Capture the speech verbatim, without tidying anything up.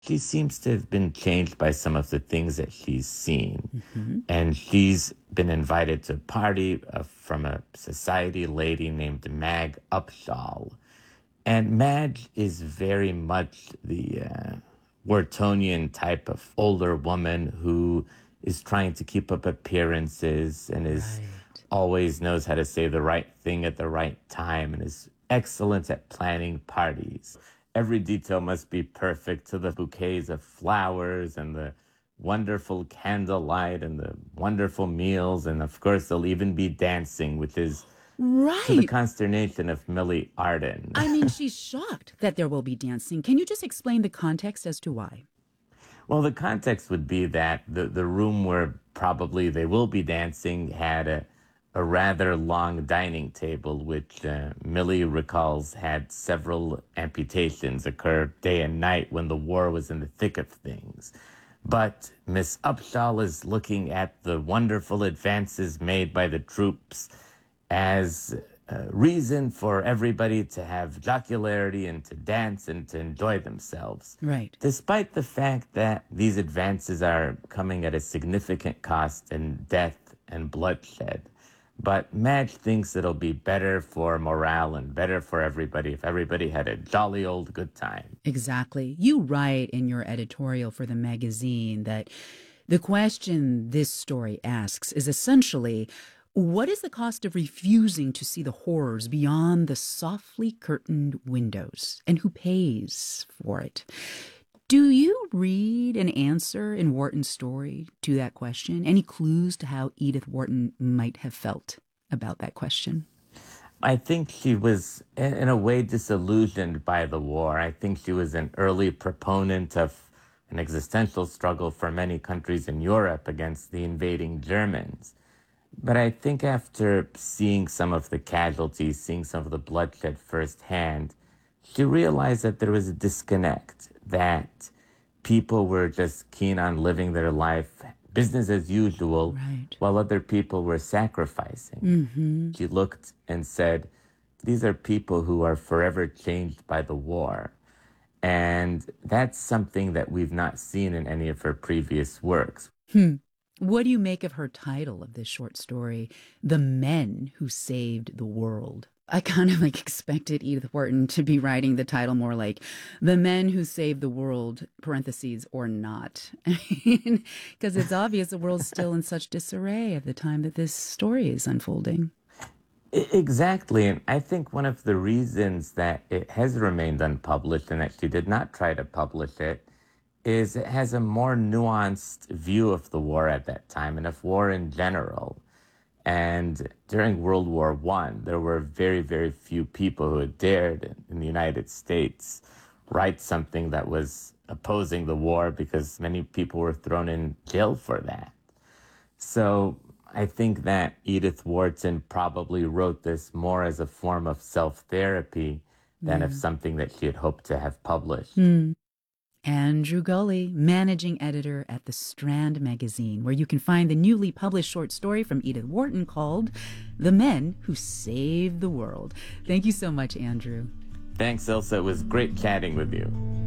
She seems to have been changed by some of the things that she's seen. Mm-hmm. And she's been invited to a party uh, from a society lady named Mag Upshaw. And Madge is very much the uh, Whartonian type of older woman who is trying to keep up appearances and is Right. always knows how to say the right thing at the right time and is excellent at planning parties. Every detail must be perfect, to the bouquets of flowers and the wonderful candlelight and the wonderful meals. And of course, there'll even be dancing, which is to the Right. consternation of Millie Arden. I mean, she's shocked that there will be dancing. Can you just explain the context as to why? Well, the context would be that the, the room where probably they will be dancing had a, a rather long dining table, which uh, Millie recalls had several amputations occur day and night when the war was in the thick of things. But Miss Upshaw is looking at the wonderful advances made by the troops as a reason for everybody to have jocularity and to dance and to enjoy themselves. Right. Despite the fact that these advances are coming at a significant cost in death and bloodshed. But Madge thinks it'll be better for morale and better for everybody if everybody had a jolly old good time. Exactly. You write in your editorial for the magazine that the question this story asks is essentially, what is the cost of refusing to see the horrors beyond the softly curtained windows, and who pays for it? Do you read an answer in Wharton's story to that question? Any clues to how Edith Wharton might have felt about that question? I think she was, in a way, disillusioned by the war. I think she was an early proponent of an existential struggle for many countries in Europe against the invading Germans. But I think after seeing some of the casualties, seeing some of the bloodshed firsthand, she realized that there was a disconnect, that people were just keen on living their life, business as usual, Right. while other people were sacrificing. Mm-hmm. She looked and said, these are people who are forever changed by the war. And that's something that we've not seen in any of her previous works. Hmm. What do you make of her title of this short story, The Men Who Saved the World? I kind of like expected Edith Wharton to be writing the title more like The Men Who Saved the World, parentheses, or not. Because it's obvious the world's still in such disarray at the time that this story is unfolding. Exactly. And I think one of the reasons that it has remained unpublished and that she did not try to publish it is it has a more nuanced view of the war at that time and of war in general. And during World War One, there were very, very few people who had dared in the United States write something that was opposing the war because many people were thrown in jail for that. So I think that Edith Wharton probably wrote this more as a form of self-therapy than Yeah. of something that she had hoped to have published. Hmm. Andrew Gulley, managing editor at The Strand magazine, where you can find the newly published short story from Edith Wharton called The Men Who Saved the World. Thank you so much, Andrew. Thanks, Ilsa. It was great chatting with you.